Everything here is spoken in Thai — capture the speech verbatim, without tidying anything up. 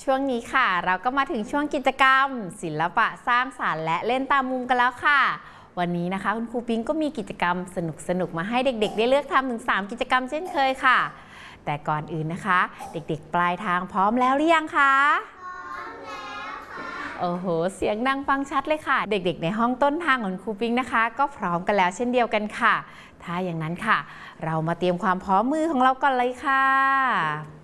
ช่วงนี้ค่ะเราก็มาถึงช่วงกิจกรรมศิลปะสร้างสรรค์และเล่นตามมุมกันแล้วค่ะวันนี้นะคะคุณครูปิ๊งก็มีกิจกรรมสนุกๆมาให้เด็กๆได้เลือกทำถึงสามกิจกรรมเช่นเคยค่ะแต่ก่อนอื่นนะคะเด็กๆปลายทางพร้อมแล้วหรือยังคะพร้อมแล้วค่ะโอ้โหเสียงดังฟังชัดเลยค่ะเด็กๆในห้องต้นทางของครูปิ๊งนะคะก็พร้อมกันแล้วเช่นเดียวกันค่ะถ้าอย่างนั้นค่ะเรามาเตรียมความพร้อมมือของเราก่อนเลยค่ะ